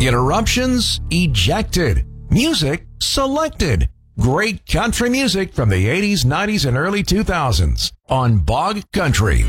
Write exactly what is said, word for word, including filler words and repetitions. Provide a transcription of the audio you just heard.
Interruptions ejected. Music selected. Great country music from the eighties, nineties, and early two thousands on Bog Country.